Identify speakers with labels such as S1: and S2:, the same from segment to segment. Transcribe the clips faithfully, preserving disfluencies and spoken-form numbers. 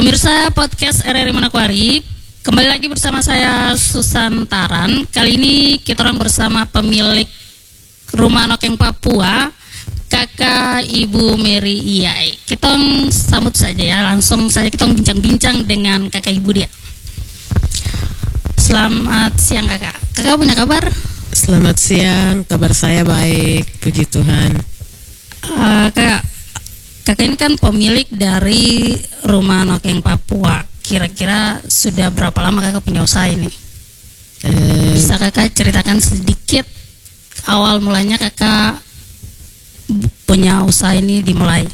S1: Pemirsa podcast R R I Manokwari, kembali lagi bersama saya Susan Taran. Kali ini kita orang bersama pemilik Rumah Nokeng Papua, Kakak Ibu Mary Iyai. Kita sambut saja ya, langsung saja kita bincang-bincang dengan Kakak Ibu dia. Selamat siang Kakak. Kakak punya kabar?
S2: Selamat siang, kabar saya baik, puji Tuhan.
S1: Uh, kakak, kakak ini kan pemilik dari Rumah Nokeng Papua. Kira-kira sudah berapa lama kakak punya usaha ini?
S2: Eh,
S1: Bisa kakak ceritakan sedikit awal mulanya kakak punya usaha ini dimulai?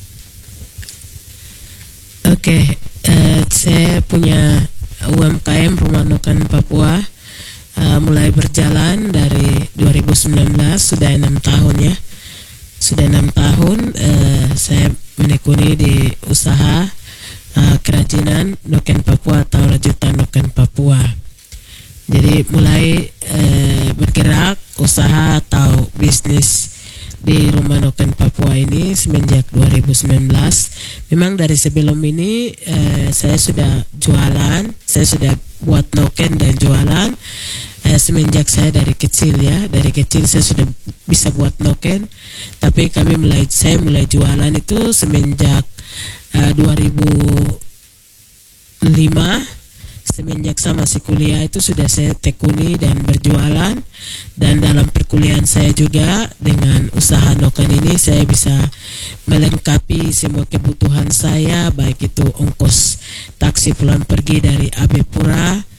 S2: Oke, eh, saya punya U M K M Rumah Nokeng Papua, eh, mulai berjalan dari dua ribu sembilan belas, sudah enam tahun ya. Sudah enam tahun eh, saya menekuni di usaha eh, kerajinan Nokeng Papua atau rajutan Nokeng Papua. Jadi mulai eh, bergerak usaha atau bisnis di Rumah Nokeng Papua ini semenjak dua ribu sembilan belas. Memang dari sebelum ini eh, saya sudah jualan, saya sudah buat noken dan jualan. Eh, semenjak saya dari kecil ya, dari kecil saya sudah bisa buat noken. Tapi kami mulai, saya mulai jualan itu semenjak eh, dua ribu lima. Semenjak saya masih kuliah itu sudah saya tekuni dan berjualan. Dan dalam perkuliahan saya juga dengan usaha noken ini saya bisa melengkapi semua kebutuhan saya, baik itu ongkos taksi pulang pergi dari Abe Pura